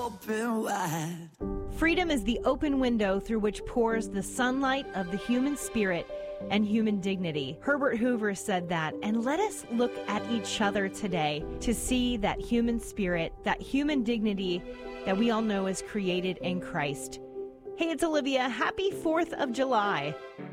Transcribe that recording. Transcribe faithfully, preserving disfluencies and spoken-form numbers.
Open wide. Freedom is the open window through which pours the sunlight of the human spirit and human dignity. Herbert Hoover said that, and let us look at each other today to see that human spirit, that human dignity that we all know is created in Christ. Hey, it's Olivia. Happy fourth of July.